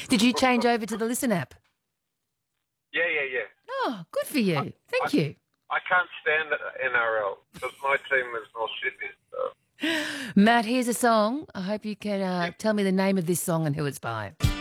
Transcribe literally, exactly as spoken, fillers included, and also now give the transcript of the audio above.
Did you change over to the Listen app? Yeah, yeah, yeah. Oh, good for you. Thank I, you. I can't stand the N R L because my team is more shitty. So. Matt, here's a song. I hope you can uh, tell me the name of this song and who it's by.